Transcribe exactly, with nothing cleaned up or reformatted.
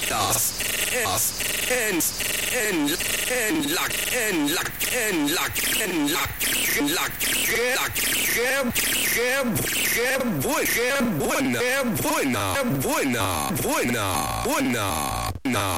Us, us, en, en, en la, en la, en la, en la, en la, que la, que, que, que, bu- que buena, que buena, buena, buena, buena, buena.